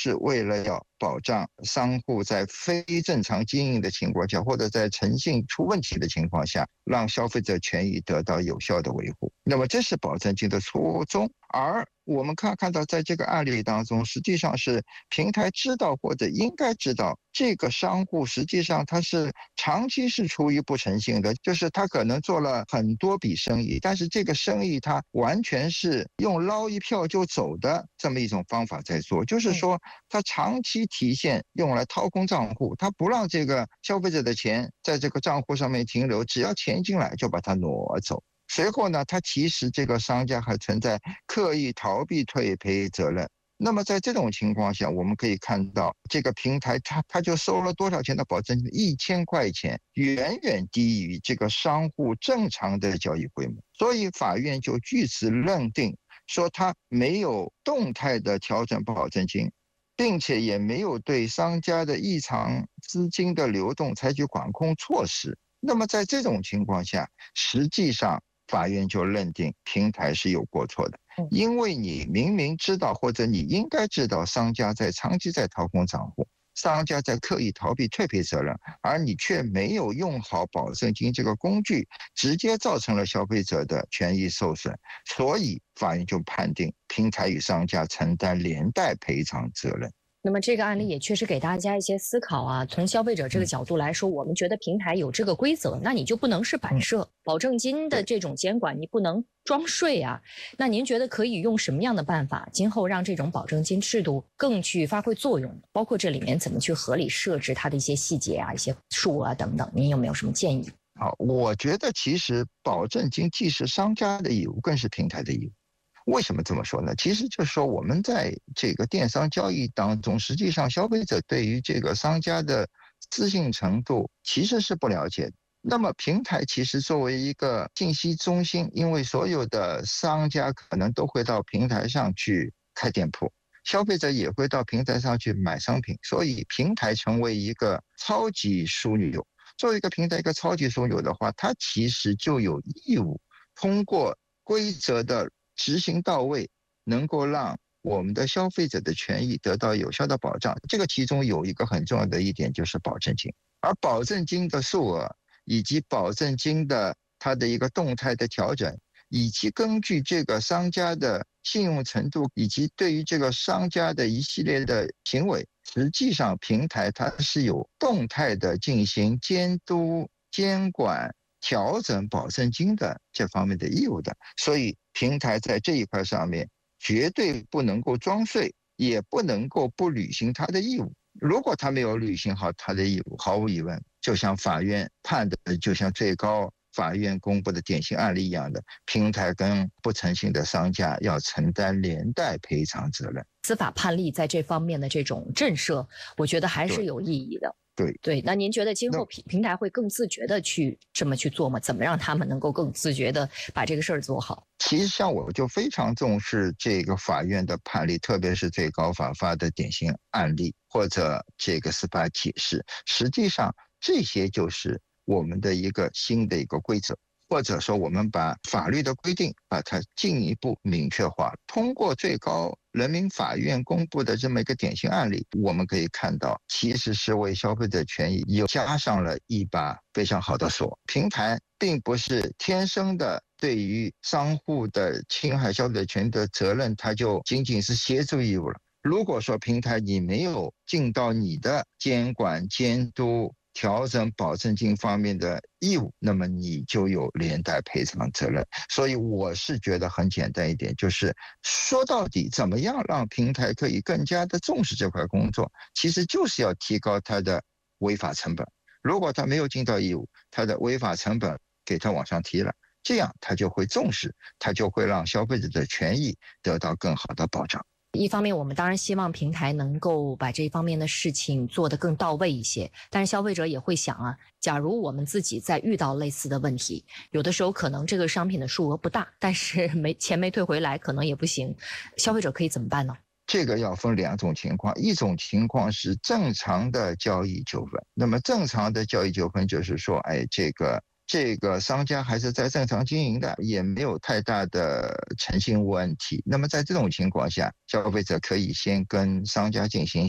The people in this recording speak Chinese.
是为了要保障商户在非正常经营的情况下，或者在诚信出问题的情况下，让消费者权益得到有效的维护。那么这是保证金的初衷。而我们看到在这个案例当中，实际上是平台知道或者应该知道，这个商户实际上他是长期是处于不诚信的，就是他可能做了很多笔生意，但是这个生意他完全是用捞一票就走的这么一种方法在做，就是说他长期体现用来掏空账户，他不让这个消费者的钱在这个账户上面停留，只要钱进来就把它挪走。随后呢，他其实这个商家还存在刻意逃避退赔责任。那么在这种情况下，我们可以看到这个平台他就收了多少钱的保证金？1000块钱，远远低于这个商户正常的交易规模。所以法院就据此认定说，他没有动态的调整保证金，并且也没有对商家的异常资金的流动采取管控措施。那么在这种情况下，实际上法院就认定平台是有过错的，因为你明明知道或者你应该知道商家在长期在掏空账户，商家在刻意逃避退赔责任，而你却没有用好保证金这个工具，直接造成了消费者的权益受损，所以法院就判定平台与商家承担连带赔偿责任。 那么这个案例也确实给大家一些思考啊。从消费者这个角度来说，我们觉得平台有这个规则，那你就不能是摆设。保证金的这种监管，你不能装睡啊。那您觉得可以用什么样的办法，今后让这种保证金制度更去发挥作用？包括这里面怎么去合理设置它的一些细节啊、一些数啊等等，您有没有什么建议？ 好，我觉得其实保证金既是商家的义务，更是平台的义务。为什么这么说呢？其实就是说我们在这个电商交易当中，实际上消费者对于这个商家的资信程度其实是不了解的。那么平台其实作为一个信息中心，因为所有的商家可能都会到平台上去开店铺，消费者也会到平台上去买商品，所以平台成为一个超级枢纽。作为一个平台一个超级枢纽的话，它其实就有义务通过规则的执行到位，能够让我们的消费者的权益得到有效的保障。这个其中有一个很重要的一点就是保证金，而保证金的数额以及保证金的它的一个动态的调整，以及根据这个商家的信用程度以及对于这个商家的一系列的行为，实际上平台它是有动态的进行监督、监管、调整保证金的这方面的义务的。所以平台在这一块上面绝对不能够装睡，也不能够不履行它的义务。如果他没有履行好他的义务，毫无疑问，就像法院判的，就像最高法院公布的典型案例一样的，平台跟不诚信的商家要承担连带赔偿责任。 司法判例在这方面的这种震慑，我觉得还是有意义的。 对， 那您觉得今后平台会更自觉的去这么去做吗？怎么让他们能够更自觉的把这个事儿做好？ 其实像我就非常重视这个法院的判例，特别是最高法发的典型案例或者这个司法解释，实际上这些就是我们的一个新的一个规则，或者说我们把法律的规定把它进一步明确化。通过最高人民法院公布的这么一个典型案例，我们可以看到其实是为消费者权益又加上了一把非常好的锁。平台并不是天生的对于商户的侵害消费者权益的责任，它就仅仅是协助义务了。如果说平台你没有尽到你的监管、监督、调整保证金方面的义务，那么你就有连带赔偿责任。所以我是觉得很简单一点，就是说到底怎么样让平台可以更加的重视这块工作，其实就是要提高它的违法成本。如果它没有尽到义务，它的违法成本给它往上提了，这样它就会重视，它就会让消费者的权益得到更好的保障。 一方面我们当然希望平台能够把这方面的事情做得更到位一些，但是消费者也会想啊，假如我们自己在遇到类似的问题，有的时候可能这个商品的数额不大，但是钱没退回来可能也不行，消费者可以怎么办呢？ 这个要分两种情况，一种情况是正常的交易纠纷。那么正常的交易纠纷就是说，这个这个商家还是在正常经营的，也没有太大的诚信问题。那么在这种情况下，消费者可以先跟商家进行